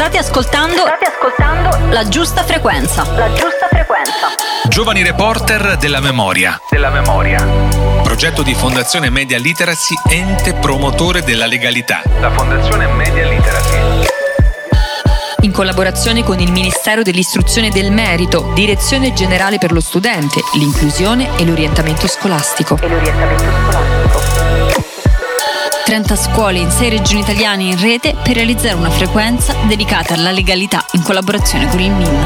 State ascoltando La Giusta Frequenza. Giovani reporter della memoria. Progetto di Fondazione Media Literacy, ente promotore della legalità. La Fondazione Media Literacy, In collaborazione con il Ministero dell'Istruzione e del Merito, Direzione Generale per lo Studente, l'Inclusione e l'Orientamento Scolastico. 30 scuole in 6 regioni italiane in rete per realizzare una frequenza dedicata alla legalità in collaborazione con il MIN.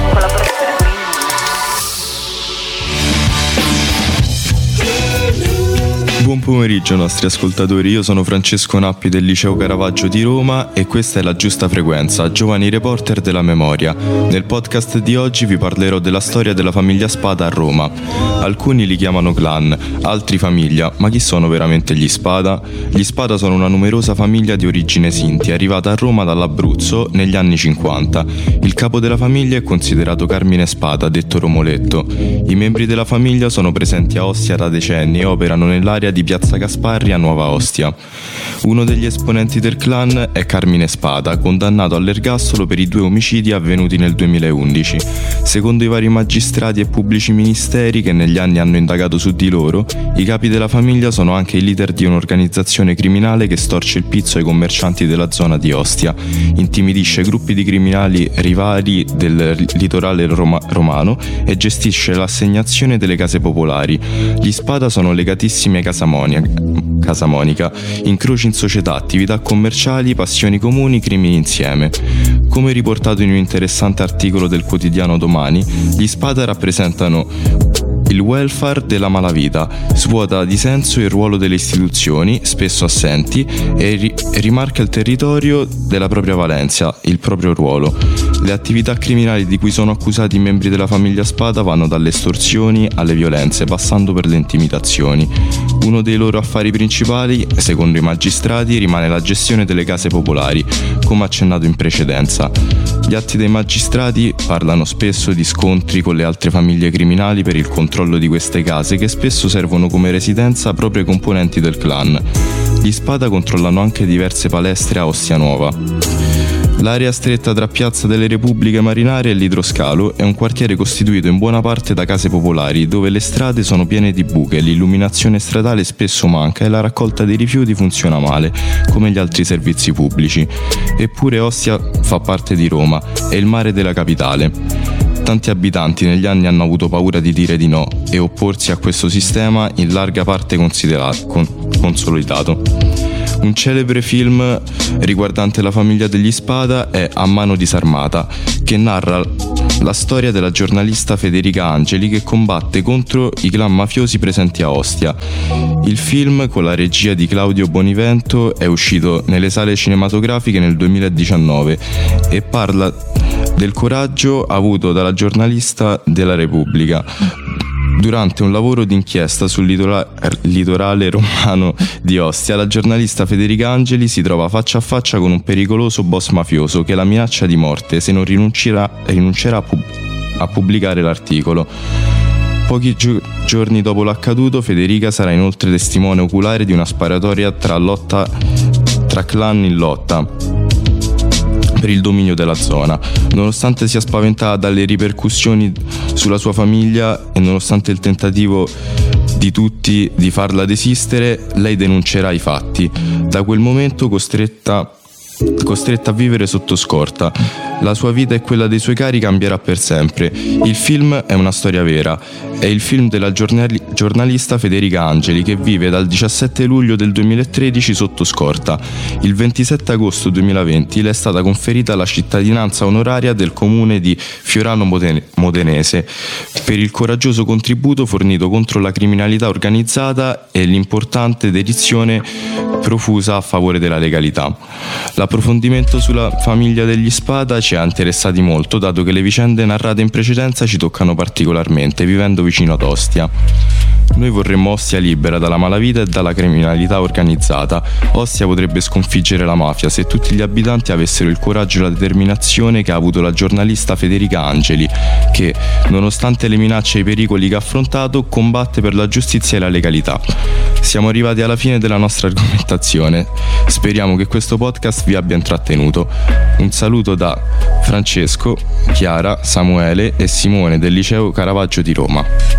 Buon pomeriggio nostri ascoltatori, io sono Francesco Nappi del Liceo Caravaggio di Roma e questa è La Giusta Frequenza, giovani reporter della memoria. Nel podcast di oggi vi parlerò della storia della famiglia Spada a Roma. Alcuni li chiamano clan, altri famiglia, ma chi sono veramente gli Spada? Gli Spada sono una numerosa famiglia di origine Sinti, arrivata a Roma dall'Abruzzo negli anni 50. Il capo della famiglia è considerato Carmine Spada, detto Romoletto. I membri della famiglia sono presenti a Ostia da decenni e operano nell'area di Piazza Gasparri a Nuova Ostia. Uno degli esponenti del clan è Carmine Spada, condannato all'ergastolo per i 2 omicidi avvenuti nel 2011. Secondo i vari magistrati e pubblici ministeri che negli anni hanno indagato su di loro, i capi della famiglia sono anche i leader di un'organizzazione criminale che storce il pizzo ai commercianti della zona di Ostia, intimidisce gruppi di criminali rivali del litorale romano e gestisce l'assegnazione delle case popolari. Gli Spada sono legatissimi ai Casamonica, incroci in società, attività commerciali, passioni comuni, crimini insieme. Come riportato in un interessante articolo del quotidiano Domani, gli Spada rappresentano il welfare della malavita, svuota di senso il ruolo delle istituzioni, spesso assenti, e rimarca il territorio della propria valenza, il proprio ruolo. Le attività criminali di cui sono accusati i membri della famiglia Spada vanno dalle estorsioni alle violenze, passando per le intimidazioni. Uno dei loro affari principali, secondo i magistrati, rimane la gestione delle case popolari, come accennato in precedenza. Gli atti dei magistrati parlano spesso di scontri con le altre famiglie criminali per il controllo di queste case, che spesso servono come residenza proprio ai componenti del clan. Gli Spada controllano anche diverse palestre a Ostia Nuova. L'area stretta tra Piazza delle Repubbliche Marinare e l'Idroscalo è un quartiere costituito in buona parte da case popolari, dove le strade sono piene di buche, l'illuminazione stradale spesso manca e la raccolta dei rifiuti funziona male, come gli altri servizi pubblici. Eppure Ostia fa parte di Roma, è il mare della capitale. Tanti abitanti negli anni hanno avuto paura di dire di no e opporsi a questo sistema in larga parte consolidato. Un celebre film riguardante la famiglia degli Spada è A mano disarmata, che narra la storia della giornalista Federica Angeli che combatte contro i clan mafiosi presenti a Ostia. Il film, con la regia di Claudio Bonivento, è uscito nelle sale cinematografiche nel 2019 e parla del coraggio avuto dalla giornalista della Repubblica durante un lavoro d'inchiesta sul litorale romano di Ostia. La giornalista Federica Angeli si trova faccia a faccia con un pericoloso boss mafioso che la minaccia di morte se non rinuncerà a pubblicare l'articolo. Pochi giorni dopo l'accaduto, Federica sarà inoltre testimone oculare di una sparatoria tra clan in lotta per il dominio della zona. Nonostante sia spaventata dalle ripercussioni sulla sua famiglia e nonostante il tentativo di tutti di farla desistere, lei denuncerà i fatti. Da quel momento costretta a vivere sotto scorta. La sua vita e quella dei suoi cari cambierà per sempre. Il film è una storia vera. È il film della giornalista Federica Angeli, che vive dal 17 luglio del 2013 sotto scorta. Il 27 agosto 2020 le è stata conferita la cittadinanza onoraria del comune di Fiorano Modenese per il coraggioso contributo fornito contro la criminalità organizzata e l'importante dedizione profusa a favore della legalità. L'approfondimento sulla famiglia degli Spada ci ha interessati molto, dato che le vicende narrate in precedenza ci toccano particolarmente, vivendo vicino ad Ostia. Noi vorremmo Ostia libera dalla malavita e dalla criminalità organizzata. Ostia potrebbe sconfiggere la mafia se tutti gli abitanti avessero il coraggio e la determinazione che ha avuto la giornalista Federica Angeli, che, nonostante le minacce e i pericoli che ha affrontato, combatte per la giustizia e la legalità. Siamo arrivati alla fine della nostra argomentazione. Speriamo che questo podcast vi abbia intrattenuto. Un saluto da Francesco, Chiara, Samuele e Simone del Liceo Caravaggio di Roma.